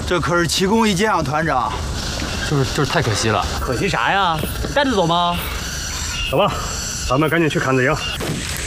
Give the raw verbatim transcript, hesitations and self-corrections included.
这可是奇功一件啊，团长。 就是就是太可惜了。 可惜啥呀？带着走吗？ 走吧，咱们赶紧去砍子营。